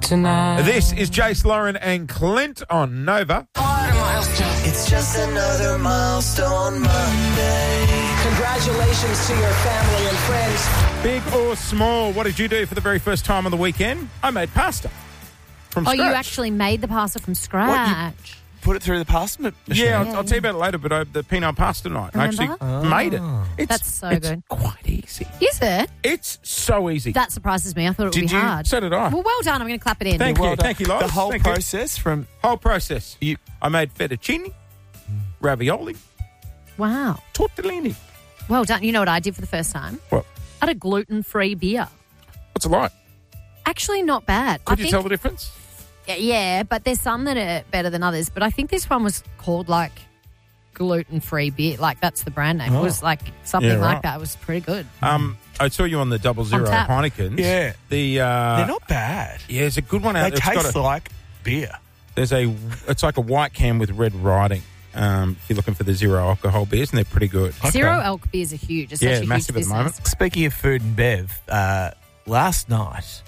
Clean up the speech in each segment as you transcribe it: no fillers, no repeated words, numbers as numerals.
tonight. This is Jace, Lauren and Clint on Nova. It's just another milestone Monday. Congratulations to your family and friends. Big or small, what did you do for the very first time on the weekend? I made pasta from Oh, scratch. you actually made the pasta from scratch. Put it through the pasta machine. Yeah, I'll tell you about it later, but the peanut pasta night. I actually Remember? made it. That's so it's good. quite easy. Is it? It's so easy. That surprises me. I thought it would Did be you? hard. So did I. Well done. I'm going to clap it in. Thank you. Thank you, Loz. The whole Thank you. process from... Whole process. I made fettuccine, ravioli, Wow. tortellini. Well done. You know what I did for the first time? What? I had a gluten-free beer. What's it like? Actually, not bad. Could you tell the difference? Yeah, but there's some that are better than others. But I think this one was called like gluten-free beer. Like that's the brand name. It was like something Yeah, like right. that. It was pretty good. I saw you on the 00 On tap. Heinekens. Yeah. They're not bad. Yeah, there's a good one out They there. taste like beer. It's like a white can with red writing. If you're looking for the zero alcohol beers, and they're pretty good. Zero elk beers are huge. It's Yeah, such a massive huge at the moment. business. Speaking of food and bev, last night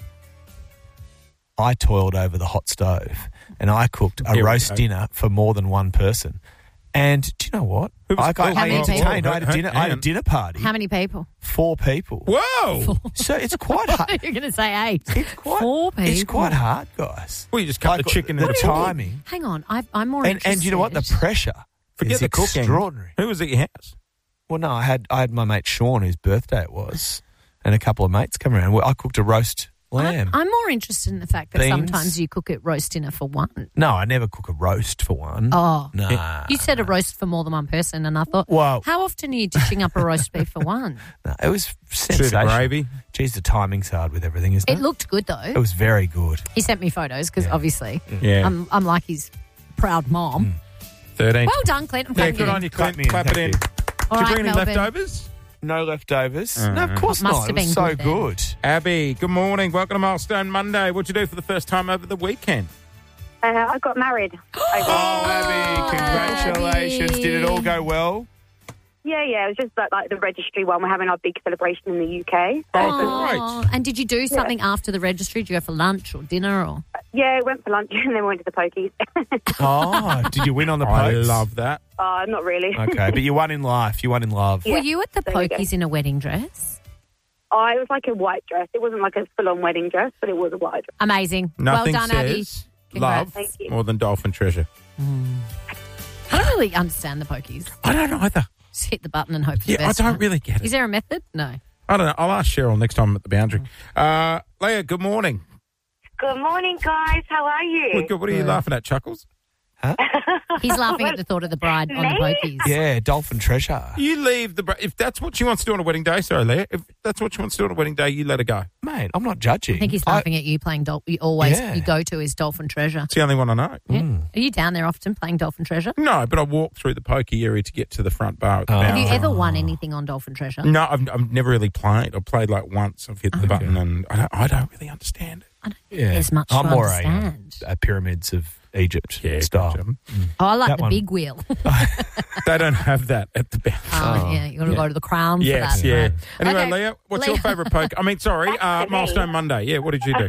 I toiled over the hot stove and I cooked a Here we roast go. dinner for more than one person. And do you know what? Who was I it called? How many entertained. people? I had a dinner party. How many people? 4 people. Whoa! So it's quite hard. You're going to say 8. It's quite 4 people. It's quite hard, guys. Well, you just cut the chicken the in the timing. Hang on. I'm more And interested. you know what? The pressure Forget is the cooking. extraordinary. Who was at your house? Well, no, I had my mate Sean, whose birthday it was, and a couple of mates come around. Well, I cooked a roast lamb. I'm more interested in the fact that Beans. sometimes you cook it roast dinner for one. No, I never cook a roast for one. Oh. Nah. You said a roast for more than one person, and I thought, Well- how often are you dishing up a roast beef for one? No, it was Shoot sensational. gravy. Geez, the timing's hard with everything, isn't it? It looked good, though. It was very good. He sent me photos because obviously Yeah. I'm like his proud mom. 13. Well done, Clint. I'm Yeah, clapping good you. on you, Clint. Clap me in, Clap it thank in. you. All Did you right, bring any Melbourne. leftovers? No leftovers? No, of course Must not. have It was been so good then. good. Abby, good morning. Welcome to Milestone Monday. What'd you do for the first time over the weekend? I got married. Oh, Abby, congratulations. Abby. Did it all go well? Yeah, it was just like the registry one. We're having our big celebration in the UK. Oh, and did you do something after the registry? Did you go for lunch or dinner? Or Yeah, went for lunch and then went to the pokies. Oh, did you win on the I pokes? love that. Not really. Okay, but you won in life. You won in love. Yeah, were you at the there we go. pokies in a wedding dress? It was like a white dress. It wasn't like a full-on wedding dress, but it was a white dress. Amazing. Nothing well done, Abby. says Congrats. love Thank you. more than dolphin treasure. I don't really understand the pokies. I don't either. Just hit the button and hope for the Yeah, I best. don't right? really get Is it. there a method? No. I don't know. I'll ask Cheryl next time I'm at the boundary. Leah, good morning. Good morning, guys. How are you? Well, good. What are you laughing at, Chuckles? He's laughing at the thought of the bride on the Me? pokies. Yeah, dolphin treasure. You leave the... If that's what she wants to do on a wedding day, sorry, Leah. If that's what she wants to do on a wedding day, you let her go. Mate, I'm not judging. I think he's laughing at you playing you always Yeah. you go to is Dolphin Treasure. It's the only one I know. Yeah. Are you down there often playing Dolphin Treasure? No, but I walk through the pokey area to get to the front bar at the Oh. Have you boundary. ever won anything on Dolphin Treasure? No, I've never really played. I've played like once. I've hit the button and I don't really understand it. I don't think there's much I'm to more understand. a Pyramids of Egypt style. gotcha. Oh, I like that the one. big wheel. They don't have that at the boundary. Yeah, you got to go to the Crown Yes, for that. yeah. right. Anyway, Okay, Leah, what's your Leah. favourite poke? I mean, sorry, Milestone Monday. Yeah, what did you do?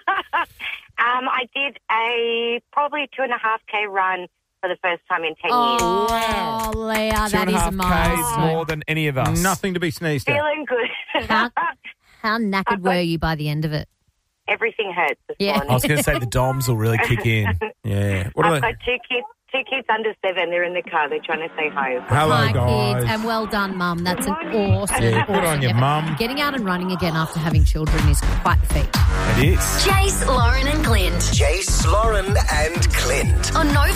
I did a probably 2.5K run for the first time in 10 years. Oh, Leah, that is a 2.5 Ks milestone. more than any of us. Nothing to be sneezed at. Feeling good. How knackered were you by the end of it? Everything hurts this Yeah. morning. I was going to say the DOMs will really kick in. Yeah. What are I've they? got two kids under 7. They're in the car. They're trying to say hi. Hello, Hi, guys. kids, and well done, Mum. That's an awesome, Yeah, good on awesome you, effort. Mum. Getting out and running again after having children is quite the feat. It is. Jace, Lauren and Clint Jace, Lauren and Clint. on Nova